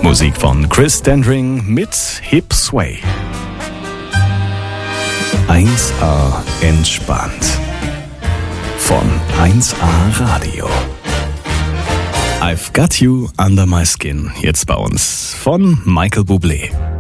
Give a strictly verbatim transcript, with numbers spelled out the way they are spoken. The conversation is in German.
Musik von Chris Dendring mit Hip Sway. eins A entspannt. Von eins A Radio. I've Got You Under My Skin. Jetzt bei uns von Michael Bublé.